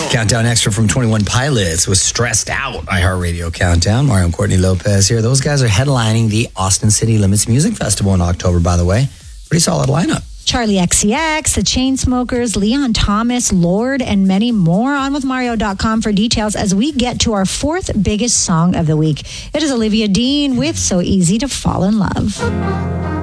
Countdown Extra from 21 Pilots was Stressed Out. iHeartRadio Countdown. Mario and Courtney Lopez here. Those guys are headlining the Austin City Limits Music Festival in October, by the way. Pretty solid lineup. Charlie XCX, The Chainsmokers, Leon Thomas, Lorde, and many more. On with Mario.com for details as we get to our fourth biggest song of the week. It is Olivia Dean with So Easy to Fall in Love.